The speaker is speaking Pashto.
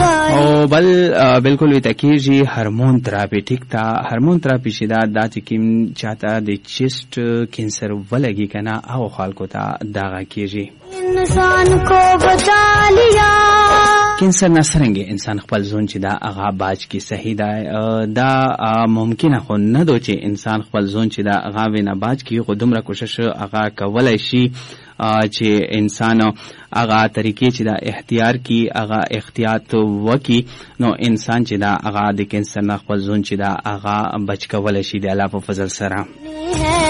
او بل بالکل وی تکیږي هورمون تراپی. ټیک تا هورمون تراپی چې دا چې کوم چاته د چیسټ کینسر ولګي کنه او خلکو ته داغه کیږي. انسان کو بچا لیا کینسر نسرنګي انسان خپل ځون چې دا هغه باج کی صحیح دا ممکنه خو نه دو چې انسان خپل ځون چې دا هغه وینه باج کی خو دومره کوشش هغه کولای شي چې انسان هغه طریقې چې دا اختیار کی هغه احتیاط وکي نو انسان چې دا هغه د کینسر نه خپل ځون چې دا هغه بچ کولای شي د الله په فضل سره.